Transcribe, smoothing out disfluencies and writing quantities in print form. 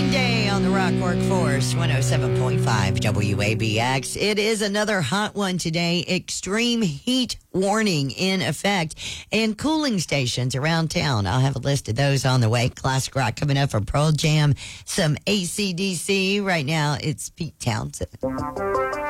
Green Day on the Rock Workforce 107.5 WABX. It is another hot one today. Extreme heat warning in effect and cooling stations around town. I'll have a list of those on the way. Classic rock coming up from Pearl Jam, some AC/DC. Right now, it's Pete Townsend.